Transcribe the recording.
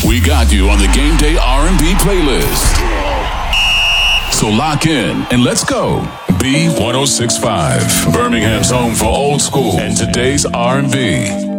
We got you on the Game Day R&B playlist. So lock in and let's go. B1065, Birmingham's home for old school and today's R&B.